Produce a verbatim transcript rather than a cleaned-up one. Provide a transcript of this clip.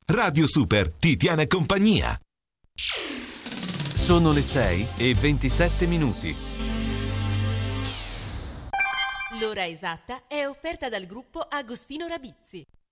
Radio Super ti tiene compagnia. Sono le sei e ventisette minuti. L'ora esatta è offerta dal gruppo Agostino Rabizzi.